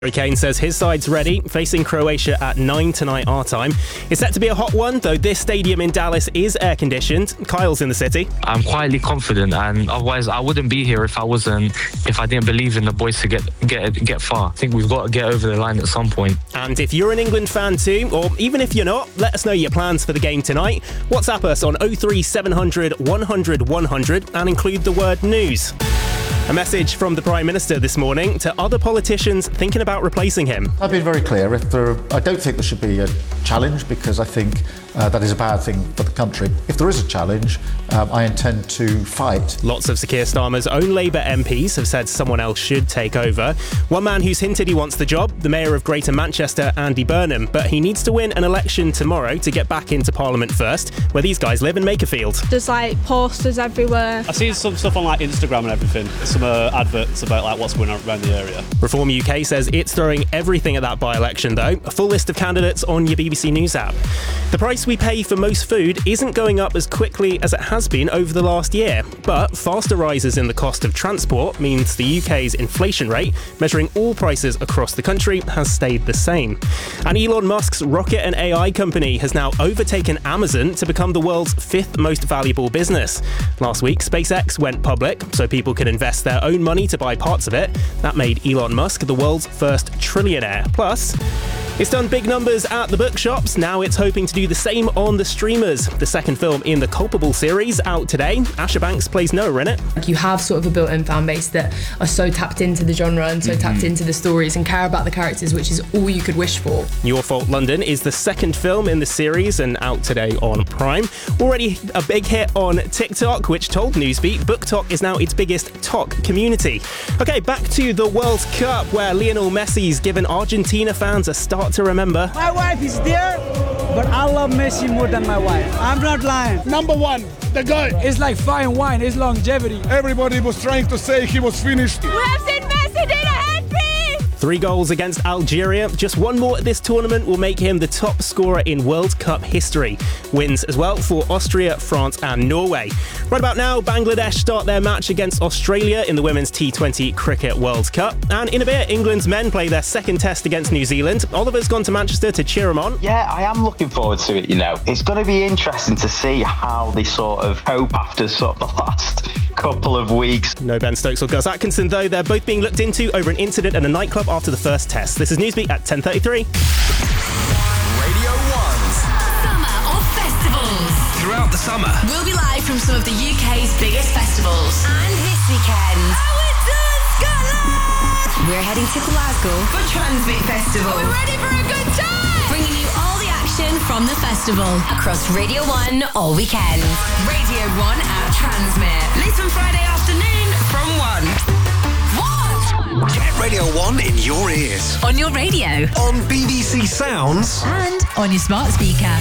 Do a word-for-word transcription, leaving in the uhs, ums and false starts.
Harry Kane says his side's ready, facing Croatia at nine tonight our time. It's set to be a hot one, though this stadium in Dallas is air-conditioned. Kyle's in the city. I'm quietly confident, and otherwise I wouldn't be here if I wasn't, if I didn't believe in the boys to get get get far. I think we've got to get over the line at some point. And if you're an England fan too, or even if you're not, let us know your plans for the game tonight. WhatsApp us on oh three seven hundred, one hundred, one hundred and include the word news. A message from the Prime Minister this morning to other politicians thinking about replacing him. I've been very clear. If there, I don't think there should be a challenge because I think uh, that is a bad thing for the country. If there is a challenge, um, I intend to fight. Lots of Sir Keir Starmer's own Labour M Ps have said someone else should take over. One man who's hinted he wants the job, the Mayor of Greater Manchester, Andy Burnham, but he needs to win an election tomorrow to get back into Parliament first, where these guys live in Makerfield. There's like posters everywhere. I've seen some stuff on like Instagram and everything, some uh, adverts about like what's going on around the area. Reform U K says it's throwing everything at that by-election though. A full list of candidates on your B B C News app. The price we pay for most food isn't going up as quickly as it has been over the last year, but faster rises in the cost of transport means the U K's inflation rate, measuring all prices across the country, has stayed the same. And Elon Musk's rocket and A I company has now overtaken Amazon to become the world's fifth most valuable business. Last week, SpaceX went public, so people can invest their own money to buy parts of it. That made Elon Musk the world's first trillionaire. Plus, it's done big numbers at the bookshops. Now it's hoping to do the same on the streamers. The second film in the Culpable series out today. Asha Banks plays Noah in it. You have sort of a built-in fan base that are so tapped into the genre and so mm-hmm. tapped into the stories and care about the characters, which is all you could wish for. Your Fault London is the second film in the series and out today on Prime. Already a big hit on TikTok, which told Newsbeat BookTok is now its biggest Tok community. Okay, back to the World Cup, where Lionel Messi's given Argentina fans a start to remember. My wife is there, but I love Messi more than my wife. I'm not lying. Number one, the guy. It's like fine wine, it's longevity. Everybody was trying to say he was finished. We have seen Messi did a hat-trick! Three goals against Algeria. Just one more at this tournament will make him the top scorer in World Cup history. Wins as well for Austria, France and Norway. Right about now, Bangladesh start their match against Australia in the Women's T twenty Cricket World Cup. And in a bit, England's men play their second test against New Zealand. Oliver's gone to Manchester to cheer them on. Yeah, I am looking forward to it, you know. It's going to be interesting to see how they sort of cope after sort of the last couple of weeks. No Ben Stokes or Gus Atkinson, though. They're both being looked into over an incident at a nightclub after the first test. This is Newsbeat at ten thirty-three. Radio one's Summer of Festivals. Throughout the summer, we'll be live from some of the U K's biggest festivals. And this weekend, I went to Scotland! We're heading to Glasgow for Transmit Festival. We're ready for a good time! Bringing you all the action from the festival across Radio one all weekend. Radio one at Transmit. Listen Friday afternoon from one. Get Radio one in your ears. On your radio. On B B C Sounds. And on your smart speaker.